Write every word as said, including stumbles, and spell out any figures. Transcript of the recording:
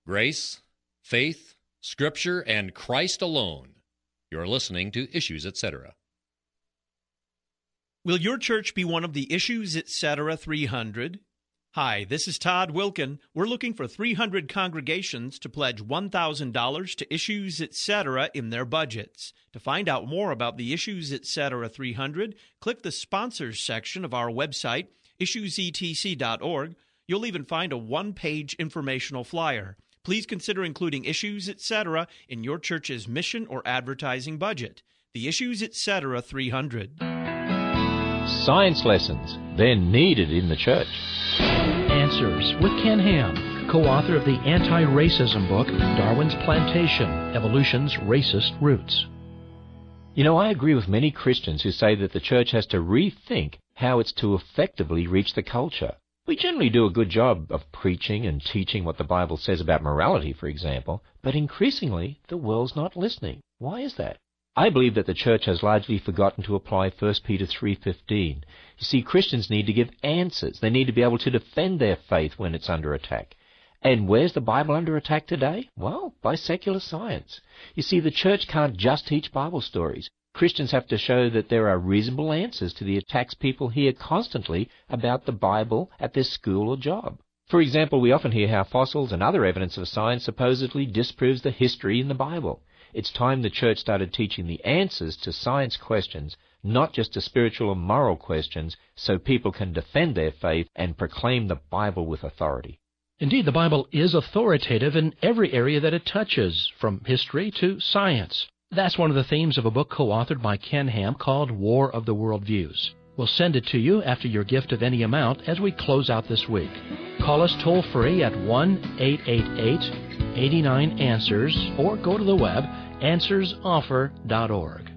Grace, faith, Scripture, and Christ alone. You're listening to Issues, et cetera. Will your church be one of the Issues, et cetera three hundred? Hi, this is Todd Wilkin. We're looking for three hundred congregations to pledge one thousand dollars to Issues, et cetera in their budgets. To find out more about the Issues, et cetera three hundred, click the Sponsors section of our website, issues e t c dot org. You'll even find a one-page informational flyer. Please consider including Issues, et cetera in your church's mission or advertising budget. The Issues, et cetera three hundred. Science lessons. They're needed in the church. Answers with Ken Ham, co-author of the anti-racism book, Darwin's Plantation, Evolution's Racist Roots. You know, I agree with many Christians who say that the church has to rethink how it's to effectively reach the culture. We generally do a good job of preaching and teaching what the Bible says about morality, for example, but increasingly the world's not listening. Why is that? I believe that the church has largely forgotten to apply First Peter three fifteen. You see, Christians need to give answers. They need to be able to defend their faith when it's under attack. And where's the Bible under attack today? Well, by secular science. You see, the church can't just teach Bible stories. Christians have to show that there are reasonable answers to the attacks people hear constantly about the Bible at their school or job. For example, we often hear how fossils and other evidence of science supposedly disproves the history in the Bible. It's time the church started teaching the answers to science questions, not just to spiritual or moral questions, so people can defend their faith and proclaim the Bible with authority. Indeed, the Bible is authoritative in every area that it touches, from history to science. That's one of the themes of a book co-authored by Ken Ham called War of the Worldviews. We'll send it to you after your gift of any amount as we close out this week. Call us toll-free at one eight eight eight, eight nine, answers or go to the web, answers offer dot org.